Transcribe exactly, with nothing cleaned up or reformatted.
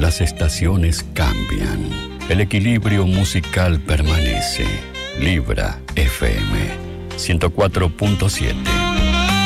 las estaciones cambian, el equilibrio musical permanece. Libra F M ciento cuatro punto siete.